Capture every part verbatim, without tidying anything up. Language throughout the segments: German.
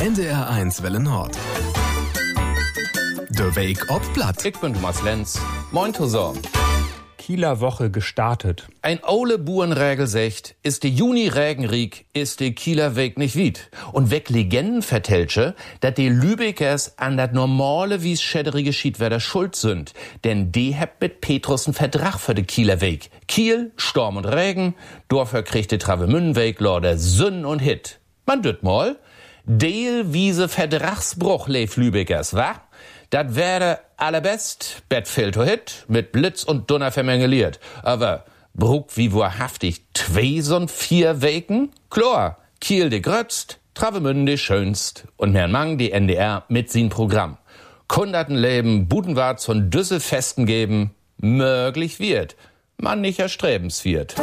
N D R eins Welle Nord. Der Weg ob Blatt. Ich bin Thomas Lenz. Moin zusammen. Kieler Woche gestartet. Ein ole Burenregel sagt, ist die Juni-Regenrieg, ist die Kieler Weg nicht wied. Und weg Legenden vertellsche, dat die Lübeckers an dat normale wie's schädderige Schiedwerder schuld sind. Denn die hebt mit Petrus einen Vertrag für de Kieler Weg. Kiel, Sturm und Regen, Dorfer kriegt die Travemündenweg, Lorde Sünn und Hit. Man düt mal, Deel wiese Vertragsbruch leef Lübeckers, wa? Dat wäre allerbest, Bettfeld hit, mit Blitz und Donner vermengeliert. Aber Bruck wie wahrhaftig zwei son vier Weken? Chlor, Kiel de grötzt, Travemünde de schönst und Mernmang die N D R mit sin Programm. Kundertenleben, Budenwarts und Düsse festen geben, möglich wird, man nicht erstrebenswert.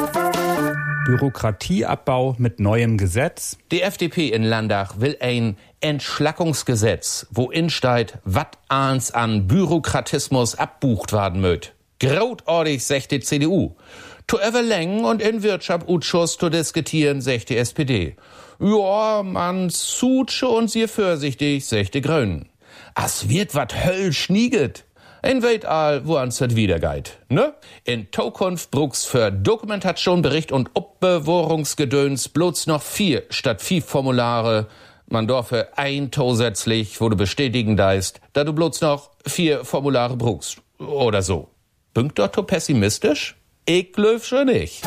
Bürokratieabbau mit neuem Gesetz. Die F D P in Landach will ein Entschlackungsgesetz, wo insteht, wat ahns an Bürokratismus abbucht werden möt. Grautordig, sagt die C D U. To everlängen und in Wirtschaftsausschuss zu diskutieren, sagt die S P D. Ja, man sutsche und sehr vorsichtig, sagt die Grünen. As wird wat höll schnieget. In weit all, wo ans das wiedergeht, ne? In Zukunft bruchs für Dokumentation, Bericht und Obbewahrungsgedöns bloß noch vier statt vier Formulare. Man dorfe ein zusätzlich, wo du bestätigen deist, da du bloß noch vier Formulare bruchst. Oder so. Bünkt dort to pessimistisch? Ich glaub schon nicht.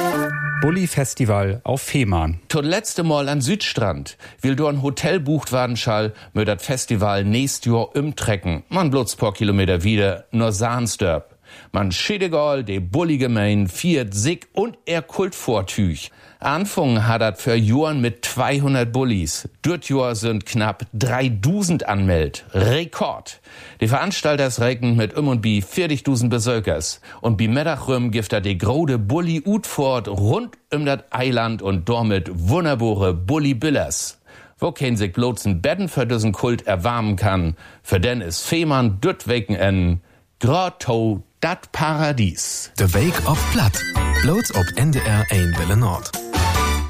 Bulli-Festival auf Fehmarn. To letzte Mal an Südstrand. Will du ein Hotel bucht werden schall, mit dat Festival nächst Jahr umtrecken. Man bloß paar Kilometer wieder, nur Sahnsdörp. Man schädegal, de Bulli-Gemein, viert Sick und er Kultvortüch. Anfangen hat dat für Johann mit zweihundert Bullis. Dort Jahr sind knapp dreitausend anmeld. Rekord. Die Veranstalters rechnen mit um und bi vierzigtausend Besökers. Und bi Mittagrüm gibt er die grode Bulli Utfort rund um dat Eiland und damit wunderbare Bulli-Billers. Wo kein sich bloßen Betten für diesen Kult erwarmen kann, für den ist Fehmarn düt wegen en Grotto dat Paradies. Der Weg ob Blatt. Bloß ob N D R eins Welle Nord.